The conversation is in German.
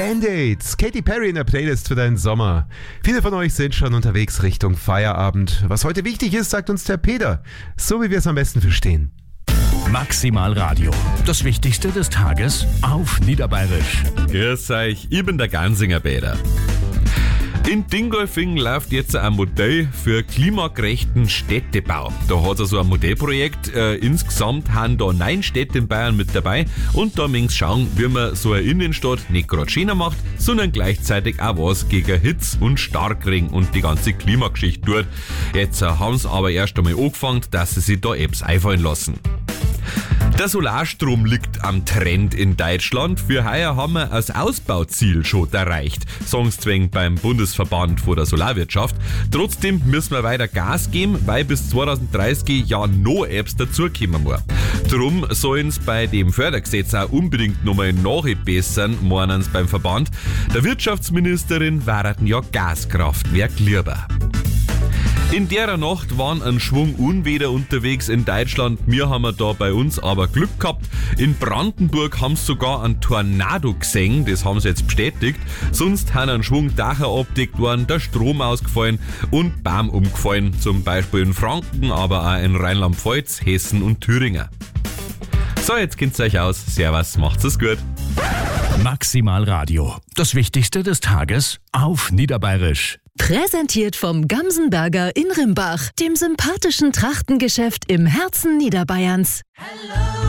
Band-Aids, Katy Perry in der Playlist für deinen Sommer. Viele von euch sind schon unterwegs Richtung Feierabend. Was heute wichtig ist, sagt uns der Peter. So wie wir es am besten verstehen. Maximal Radio. Das Wichtigste des Tages auf Niederbayerisch. Grüß euch, ich bin der Gansinger Peter. In Dingolfing läuft jetzt ein Modell für klimagerechten Städtebau. Da hat es so ein Modellprojekt. Insgesamt haben da 9 Städte in Bayern mit dabei und da müssen schauen, wie man so eine Innenstadt nicht gerade schöner macht, sondern gleichzeitig auch was gegen Hitze und Starkregen und die ganze Klimageschichte tut. Jetzt haben sie aber erst einmal angefangen, dass sie sich da Apps einfallen lassen. Der Solarstrom liegt am Trend in Deutschland. Für heuer haben wir das Ausbauziel schon erreicht, sagen sie zwingend beim Bundesverband von der Solarwirtschaft. Trotzdem müssen wir weiter Gas geben, weil bis 2030 ja noch Apps dazukommen muss. Drum sollen sie bei dem Fördergesetz auch unbedingt nochmal nachbessern, meinen sie beim Verband. Der Wirtschaftsministerin wären ja Gaskraftwerk lieber. In der Nacht waren ein Schwung Unwetter unterwegs in Deutschland. Wir haben da bei uns aber Glück gehabt. In Brandenburg haben sie sogar einen Tornado gesehen, das haben sie jetzt bestätigt. Sonst haben ein Schwung Dächer abgedeckt worden, der Strom ausgefallen und Baum umgefallen. Zum Beispiel in Franken, aber auch in Rheinland-Pfalz, Hessen und Thüringen. So, jetzt kennt's euch aus. Servus, macht's es gut. Maximal Radio. Das Wichtigste des Tages auf Niederbayerisch. Präsentiert vom Gamsenberger in Rimbach, dem sympathischen Trachtengeschäft im Herzen Niederbayerns.